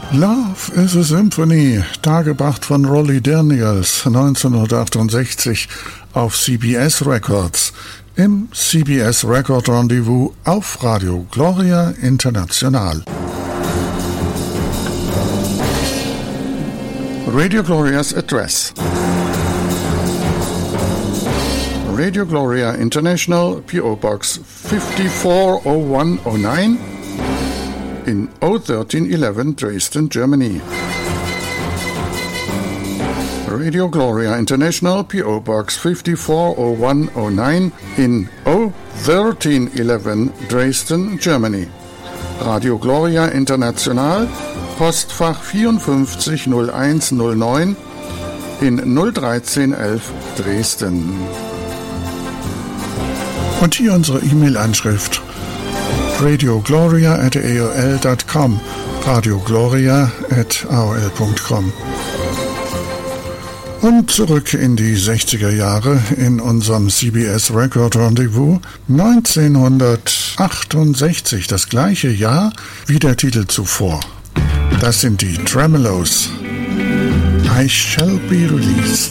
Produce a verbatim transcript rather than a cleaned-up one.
Love is a Symphony, dargebracht von Rolly Daniels neunzehnhundertachtundsechzig auf C B S Records im C B S Record Rendezvous auf Radio Gloria International. Radio Gloria's address: Radio Gloria International, P O Box fifty-four oh one oh nine in oh one three one one Dresden, Germany. Radio Gloria International, P O Box fifty-four oh one oh nine in oh one three one one Dresden, Germany. Radio Gloria International, Postfach vierundfünfzig null eins null neun in null eins drei eins elf Dresden. Und hier unsere E-Mail-Anschrift: radiogloria at a o l dot com, radiogloria at a o l dot com. Und zurück in die sechziger Jahre in unserem C B S Record Rendezvous neunzehnhundertachtundsechzig, das gleiche Jahr wie der Titel zuvor. Das sind die Tremeloes. I Shall Be Released.